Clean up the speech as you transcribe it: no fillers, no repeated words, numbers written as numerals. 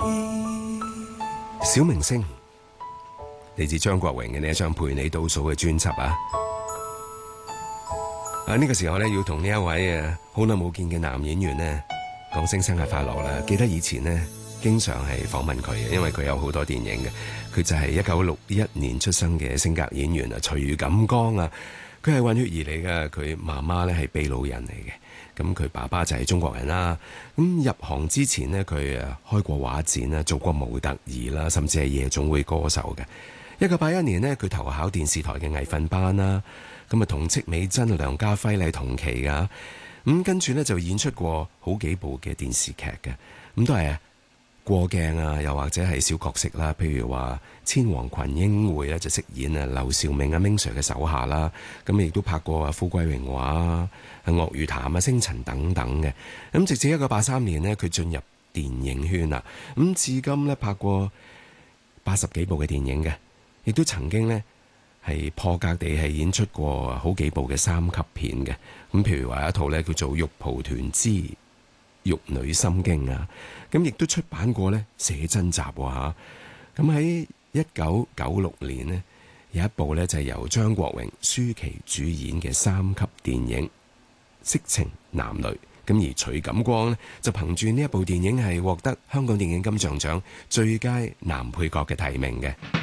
小明星嚟自張國榮嘅呢一張陪你倒數嘅專輯啊！呢個時候咧，要同呢一位好耐冇見嘅男演員呢講聲生日快樂啦！記得以前呢經常係訪問佢嘅，因為佢有好多電影嘅。佢就係1961年出生嘅星格演員啊，徐錦江啊，佢係混血兒嚟嘅，佢媽媽咧係秘魯人嚟嘅。咁佢爸爸就係中國人啦。咁入行之前呢，佢開過畫展啦，做過模特兒啦，甚至係夜總會歌手嘅。1981年呢，佢投考電視台嘅藝訓班啦。咁啊，同戚美珍、梁家輝係同期噶。咁跟住呢，就演出過好幾部嘅電視劇嘅。咁都係過鏡啊，又或者係小角色啦。譬如話《千王群英會》咧，就飾演劉兆銘Ming Sir 嘅手下啦。咁亦都拍過《富貴榮華》《鱷魚潭》《星塵》等等嘅。咁直至1983年呢，佢進入電影圈啦。咁至今呢，拍過80幾部嘅電影嘅，亦都曾經呢係破格地係演出過好幾部嘅3級片嘅。咁譬如話一套呢叫做《玉蒲團之玉女心經》啊，咁亦都出版過呢寫真集喎。咁喺1996年呢，有一部呢就係由張國榮、舒淇主演嘅3級電影《色情男女》。咁而徐錦江呢，就憑住呢一部電影係獲得香港電影金像獎最佳男配角嘅提名嘅。